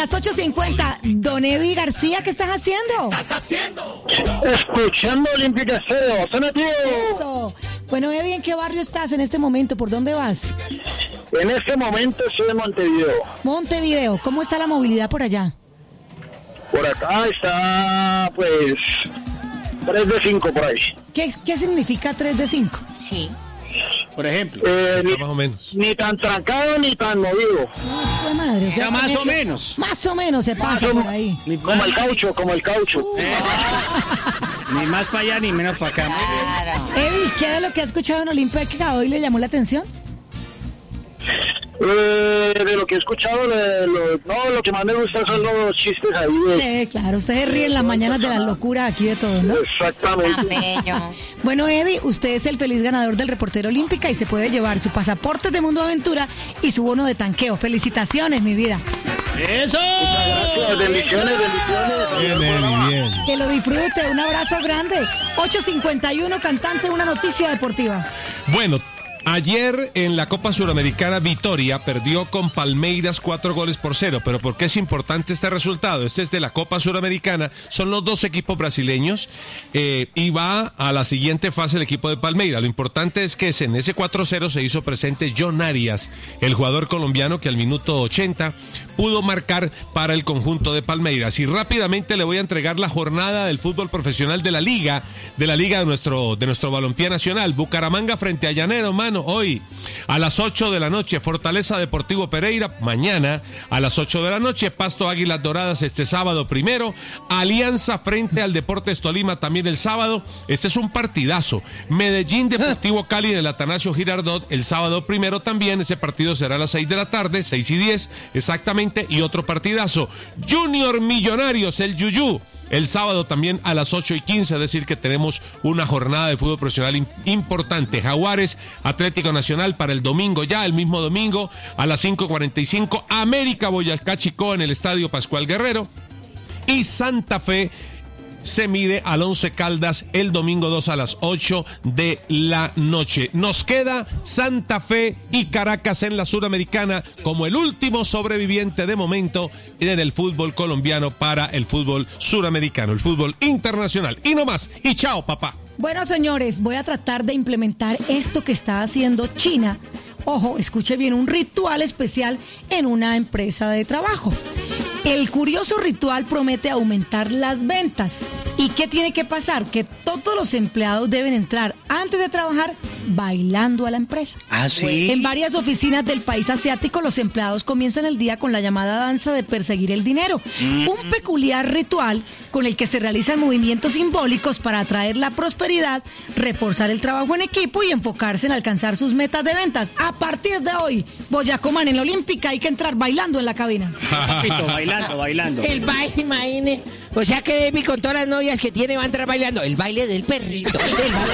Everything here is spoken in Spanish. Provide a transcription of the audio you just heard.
las 8:50, Don Eddie García, ¿qué estás haciendo? Escuchando Olímpica Estéreo. ¡Suena, tío! Eso. Bueno, Eddie, ¿en qué barrio estás en este momento? ¿Por dónde vas? En este momento estoy en Montevideo. Montevideo, ¿cómo está la movilidad por allá? Por acá está, pues, 3 de 5 por ahí. ¿Qué significa 3 de 5? Sí. Por ejemplo. Más o menos. Ni tan trancado ni tan movido. ¡Qué madre! O sea, Ya más o menos. Más o menos se pasa por ahí. Como el caucho, como el caucho. Ni más para allá ni menos para acá. Claro. Eddie, ¿qué de lo que ha escuchado en Olímpica hoy le llamó la atención? De lo que he escuchado, lo que más me gusta son los chistes ahí. Sí, claro, ustedes ríen las mañanas de la locura aquí de todo, ¿no? Tan Exactamente. bello. Bueno, Eddie, usted es el feliz ganador del Reportero Olímpica y se puede llevar su pasaporte de Mundo Aventura y su bono de tanqueo. ¡Felicitaciones, mi vida! ¡Eso! Gracias, bendiciones. Bien, Eddie, bien. Que lo disfrute, un abrazo grande. 8:51, cantante, una noticia deportiva. Bueno, ayer en la Copa Suramericana, Vitória perdió con Palmeiras 4-0, pero ¿por qué es importante este resultado? Este es de la Copa Suramericana, son los dos equipos brasileños y va a la siguiente fase el equipo de Palmeiras. Lo importante es que en ese 4-0 se hizo presente John Arias, el jugador colombiano que al minuto 80 pudo marcar para el conjunto de Palmeiras. Y rápidamente le voy a entregar la jornada del fútbol profesional de la liga de nuestro balompié nacional. Bucaramanga frente a Llanero, mano, hoy a las 8 de la noche, Fortaleza Deportivo Pereira, mañana a las 8 de la noche, Pasto Águilas Doradas este sábado primero, Alianza frente al Deportes Tolima también el sábado. Este es un partidazo. Medellín Deportivo Cali en el Atanasio Girardot el sábado primero también, ese partido será a las 6 de la tarde, 6:10 exactamente, y otro partidazo. Junior Millonarios, el Yuyú, el sábado también a las 8:15, es decir que tenemos una jornada de fútbol profesional importante. Jaguares Atlético Nacional para el domingo, ya el mismo domingo a las 5:45, América Boyacá Chicó en el Estadio Pascual Guerrero, y Santa Fe se mide al Once Caldas el domingo 2 a las 8 de la noche. Nos queda Santa Fe y Caracas en la Suramericana como el último sobreviviente de momento en el fútbol colombiano para el fútbol suramericano, el fútbol internacional. Y no más, y chao, papá. Bueno, señores, voy a tratar de implementar esto que está haciendo China. Ojo, escuche bien, un ritual especial en una empresa de trabajo. El curioso ritual promete aumentar las ventas. ¿Y qué tiene que pasar? Que todos los empleados deben entrar antes de trabajar bailando a la empresa. ¿Ah, sí? En varias oficinas del país asiático, los empleados comienzan el día con la llamada danza de perseguir el dinero. Un peculiar ritual con el que se realizan movimientos simbólicos para atraer la prosperidad, reforzar el trabajo en equipo y enfocarse en alcanzar sus metas de ventas. A partir de hoy, Boyacoman, en la Olímpica hay que entrar bailando en la cabina. Papito, bailando. El baile, imagine. O sea que Debbie con todas las novias que tiene va a entrar bailando. El baile del perrito. El baile